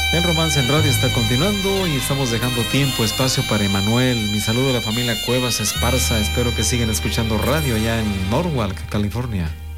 El Romance en Radio está continuando y estamos dejando tiempo, espacio para Emanuel. Mi saludo a la familia Cuevas Esparza. Espero que sigan escuchando radio allá en Norwalk, California.